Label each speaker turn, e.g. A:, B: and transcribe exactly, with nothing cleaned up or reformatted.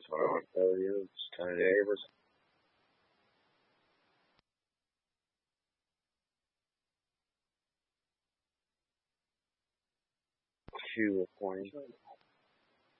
A: Just what I want to tell you. It's Tony Davis. Two of coins.